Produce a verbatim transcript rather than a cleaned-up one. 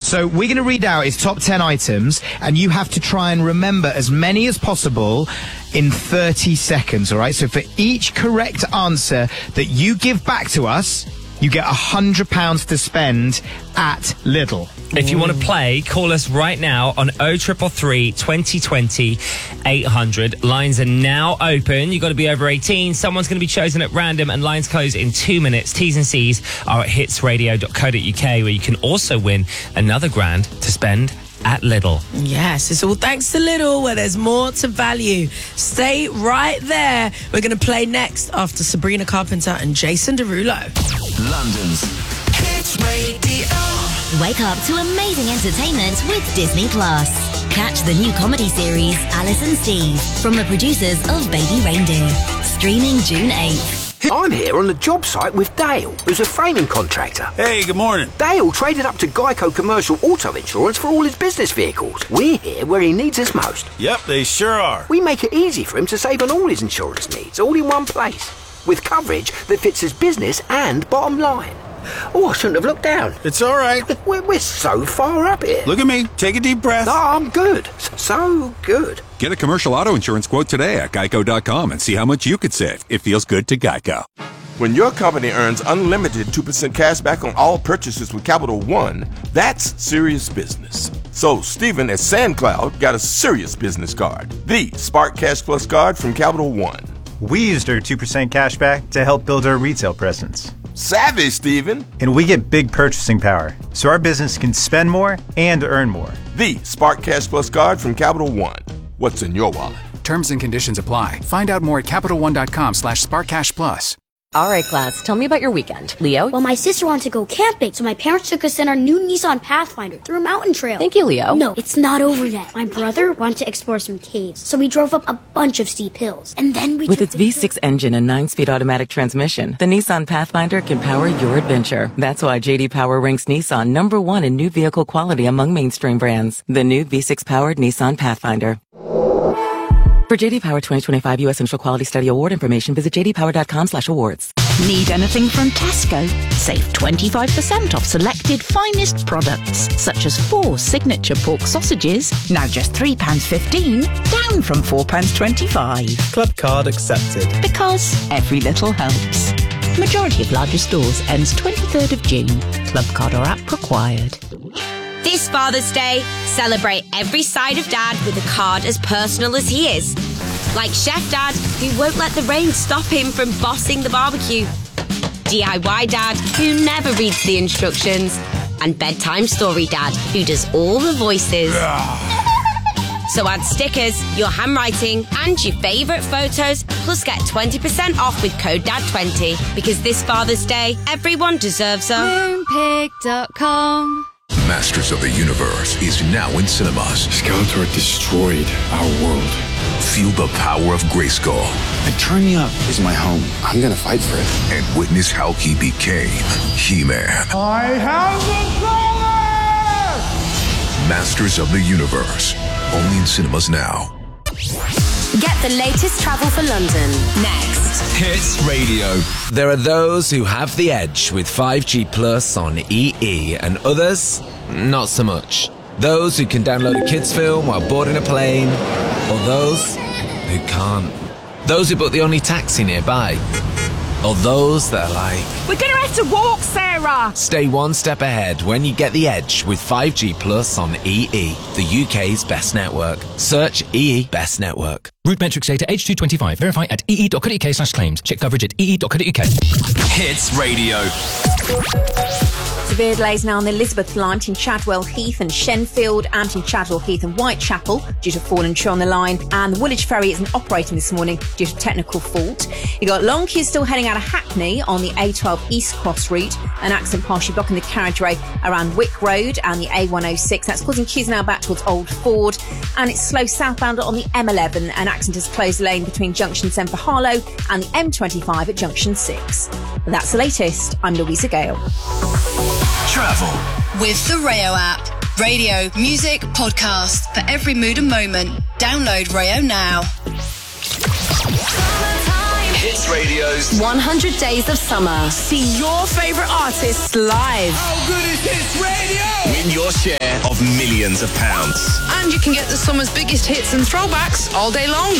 So we're going to read out his top ten items, and you have to try and remember as many as possible in thirty seconds, all right? So for each correct answer that you give back to us, you get one hundred pounds to spend at Lidl. If you want to play, call us right now on oh three three three, twenty twenty, eight hundred. Lines are now open. You've got to be over eighteen. Someone's going to be chosen at random, and lines close in two minutes. T's and C's are at hits radio dot co dot uk, where you can also win another grand to spend at Lidl. Yes, it's all thanks to Lidl, where there's more to value. Stay right there. We're going to play next after Sabrina Carpenter and Jason Derulo. London's Hits Radio. Wake up to amazing entertainment with Disney Plus. Catch the new comedy series Alice and Steve from the producers of Baby Reindeer. Streaming June eighth. I'm here on the job site with Dale, who's a framing contractor. Hey, good morning. Dale traded up to Geico Commercial Auto Insurance for all his business vehicles. We're here where he needs us most. Yep, they sure are. We make it easy for him to save on all his insurance needs, all in one place, with coverage that fits his business and bottom line. Oh, I shouldn't have looked down. It's all right. We're, we're so far up here. Look at me. Take a deep breath. Oh, I'm good. So good. Get a commercial auto insurance quote today at geico dot com and see how much you could save. It feels good to Geico. When your company earns unlimited two percent cash back on all purchases with Capital One, that's serious business. So Stephen at SandCloud got a serious business card, the Spark Cash Plus card from Capital One. We used our two percent cash back to help build our retail presence. Savvy, Stephen. And we get big purchasing power, so our business can spend more and earn more. The Spark Cash Plus card from Capital One. What's in your wallet? Terms and conditions apply. Find out more at capital one dot com slash spark cash plus. All right, class, tell me about your weekend. Leo? Well, my sister wanted to go camping, so my parents took us in our new Nissan Pathfinder through a mountain trail. Thank you, Leo. No, it's not over yet. My brother wanted to explore some caves, so we drove up a bunch of steep hills. And then we With its V six engine and nine-speed automatic transmission, the Nissan Pathfinder can power your adventure. That's why J D Power ranks Nissan number one in new vehicle quality among mainstream brands. The new V six-powered Nissan Pathfinder. For J D Power twenty twenty-five U S Initial Quality Study Award information, visit j d power dot com slash awards. Need anything from Tesco? Save twenty-five percent off selected finest products, such as four signature pork sausages, now just three pounds fifteen, down from four pounds twenty-five. Club card accepted. Because every little helps. Majority of larger stores ends twenty-third of June. Club card or app required. This Father's Day, celebrate every side of Dad with a card as personal as he is. Like Chef Dad, who won't let the rain stop him from bossing the barbecue. D I Y Dad, who never reads the instructions. And Bedtime Story Dad, who does all the voices. So add stickers, your handwriting, and your favourite photos, plus get twenty percent off with code dad twenty. Because this Father's Day, everyone deserves a moonpig dot com. Masters of the Universe is now in cinemas. Skeletor destroyed our world. Feel the power of Grayskull. Eternia is my home. I'm gonna fight for it. And witness how he became He-Man. I have the power! Masters of the Universe. Only in cinemas now. Get the latest travel for London next. Hits Radio. There are those who have the edge with five G Plus on E E, and others, not so much. Those who can download a kids film while boarding a plane, or those who can't. Those who book the only taxi nearby, or those that are like, we're gonna have to walk, Sarah! Stay one step ahead when you get the edge with five G Plus on E E, the U K's best network. Search E E Best Network. Route metrics data H two twenty-five. Verify at e e dot co dot u k slash claims. Check coverage at e e dot co dot u k. Hits Radio. Severe delays now on the Elizabeth line between Chadwell Heath and Shenfield, and between Chadwell Heath and Whitechapel due to fallen tree on the line. And the Woolwich ferry isn't operating this morning due to technical fault. You've got long queues still heading out of Hackney on the A twelve East Cross route. An accident partially blocking the carriageway around Wick Road and the A one oh six. That's causing queues now back towards Old Ford. And it's slow southbound on the M eleven. An accident has closed the lane between Junction seven for Harlow and the M twenty-five at Junction six. That's the latest. I'm Louisa Gale. Travel with the Rayo app. Radio, music, podcast for every mood and moment. Download Rayo now. Hits Hits Radio's one hundred Days of Summer. See your favourite artists live. How good is Hits Radio? Win your share of millions of pounds. And you can get the summer's biggest hits and throwbacks all day long.